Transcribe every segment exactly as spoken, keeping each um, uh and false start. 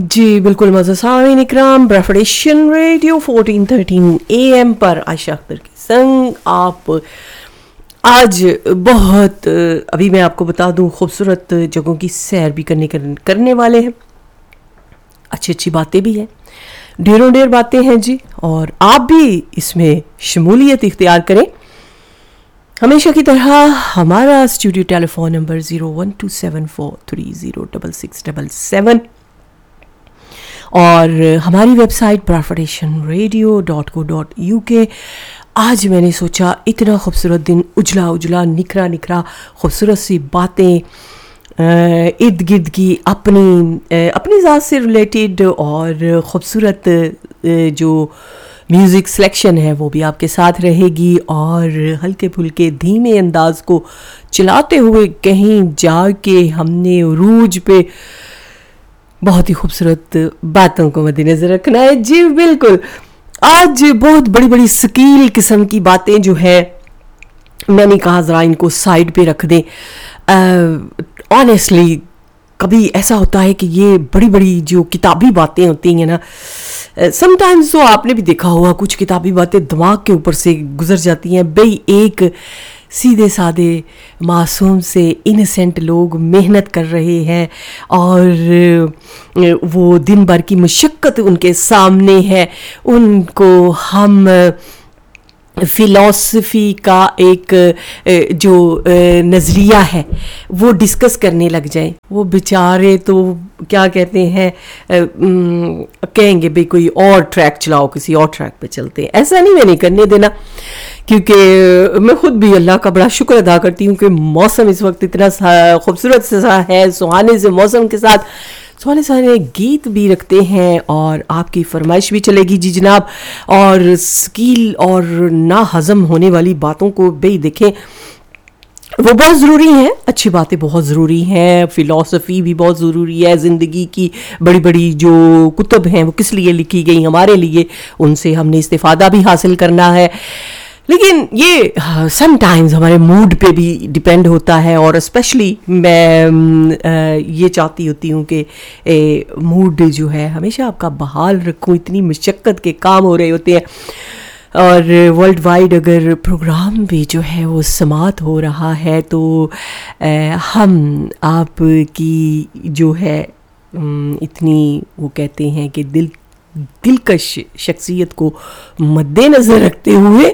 जी बिल्कुल मज़ा सामीन इकराम ब्रफडेशन radio fourteen thirteen A M पर आयशा अख्तर के संग आप आज बहुत अभी मैं आपको बता दूं खूबसूरत जगहों की सैर भी करने करने वाले हैं। अच्छी अच्छी बातें भी हैं, ढेरों ढेर बातें हैं जी, और आप भी इसमें शमूलियत इख्तियार करें। हमेशा की तरह हमारा studio telephone number zero one two seven four three zero double six double seven और हमारी website ब्रफडेशन radio dot co dot U के। आज मैंने सोचा इतना खूबसूरत दिन, उजला उजला निखरा निखरा खूबसूरत सी बातें इर्द गिर्द की अपनी अपनी ज़ात से रिलेटेड और ख़ूबसूरत जो म्यूज़िक सिलेक्शन है वो भी आपके साथ रहेगी, और हल्के फुल्के धीमे अंदाज को चलाते हुए कहीं जाके हमने उरूज पे बहुत ही खूबसूरत बातों को मद्देनज़र रखना है। जी बिल्कुल, आज बहुत बड़ी बड़ी स्कील किस्म की बातें जो है मैंने कहा ज़रा इनको साइड पे रख दें। ऑनेस्टली कभी ऐसा होता है कि ये बड़ी बड़ी जो किताबी बातें होती हैं ना, समटाइम्स तो आपने भी देखा होगा कुछ किताबी बातें दिमाग के ऊपर से गुजर जाती हैं। भाई एक सीधे सादे मासूम से इनोसेंट लोग मेहनत कर रहे हैं और वो दिन भर की मशक्क़त उनके सामने है, उनको हम फ़िलॉसफ़ी का एक जो नज़रिया है वो डिस्कस करने लग जाएं, वो बेचारे तो क्या कहते हैं कहेंगे भाई कोई और ट्रैक चलाओ, किसी और ट्रैक पे चलते हैं। ऐसा नहीं, मैं नहीं करने देना, क्योंकि मैं ख़ुद भी अल्लाह का बड़ा शुक्र अदा करती हूँ कि मौसम इस वक्त इतना खूबसूरत सा है, सुहाने से मौसम के साथ सुहाने सुहाने गीत भी रखते हैं और आपकी फरमाइश भी चलेगी जी जनाब। और स्किल और ना हज़म होने वाली बातों को भाई देखें, वो बहुत ज़रूरी हैं, अच्छी बातें बहुत ज़रूरी हैं, फ़िलॉसफ़ी भी बहुत ज़रूरी है। ज़िंदगी की बड़ी बड़ी जो कुतुब हैं वो किस लिए लिखी गई, हमारे लिए, उनसे हमने इस्तिफ़ादा भी हासिल करना है। लेकिन ये समटाइम्स हमारे मूड पे भी डिपेंड होता है, और स्पेशली मैं आ, ये चाहती होती हूँ कि मूड जो है हमेशा आपका बहाल रखूँ। इतनी मशक्क़त के काम हो रहे होते हैं, और वर्ल्ड वाइड अगर प्रोग्राम भी जो है वो समात हो रहा है तो आ, हम आप की जो है इतनी वो कहते हैं कि दिल दिलकश शख्सियत को मद्देनज़र रखते हुए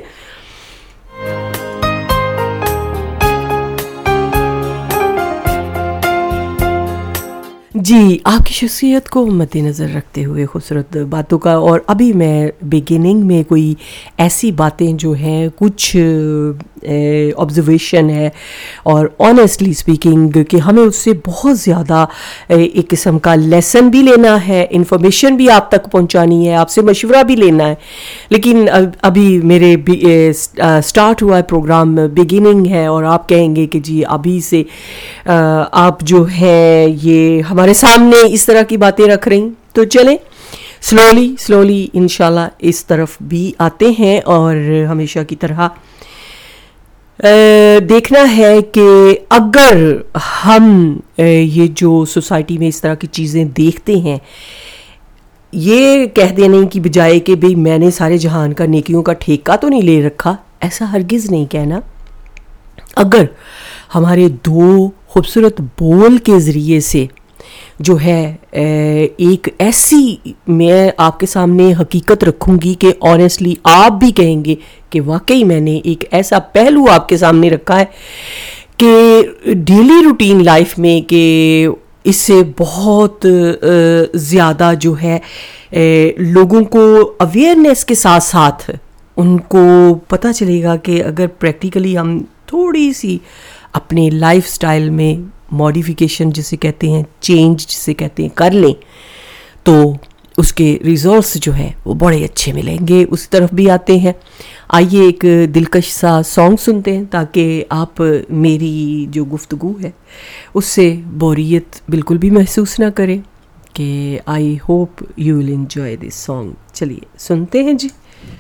जी आपकी शख्सियत को मद्देनज़र रखते हुए खूबसूरत बातों का। और अभी मैं बिगिनिंग में कोई ऐसी बातें जो हैं, कुछ ऑब्जर्वेशन है और ऑनेस्टली स्पीकिंग कि हमें उससे बहुत ज़्यादा एक किस्म का लेसन भी लेना है, इंफॉर्मेशन भी आप तक पहुंचानी है, आपसे मशवरा भी लेना है। लेकिन अभी मेरे स्टार्ट हुआ है प्रोग्राम, बिगिनिंग है, और आप कहेंगे कि जी अभी से आप जो है ये हमारे सामने इस तरह की बातें रख रही, तो चलें स्लोली स्लोली इंशाल्लाह इस तरफ भी आते हैं। और हमेशा की तरह देखना है कि अगर हम ये जो सोसाइटी में इस तरह की चीज़ें देखते हैं, ये कह देने की बजाय कि भाई मैंने सारे जहान का नेकियों का ठेका तो नहीं ले रखा, ऐसा हरगिज़ नहीं कहना। अगर हमारे दो खूबसूरत बोल के ज़रिए से जो है एक ऐसी मैं आपके सामने हकीकत रखूँगी कि ऑनेस्टली आप भी कहेंगे कि वाकई मैंने एक ऐसा पहलू आपके सामने रखा है कि डेली रूटीन लाइफ में कि इससे बहुत ज़्यादा जो है लोगों को अवेयरनेस के साथ साथ उनको पता चलेगा कि अगर प्रैक्टिकली हम थोड़ी सी अपने लाइफस्टाइल में मॉडिफिकेशन जिसे कहते हैं, चेंज जिसे कहते हैं, कर लें तो उसके रिजल्ट्स जो हैं वो बड़े अच्छे मिलेंगे। उस तरफ भी आते हैं। आइए एक दिलकश सा सॉन्ग सुनते हैं ताकि आप मेरी जो गुफ्तगू है उससे बोरियत बिल्कुल भी महसूस ना करें। कि I hope you will enjoy this song. चलिए सुनते हैं जी।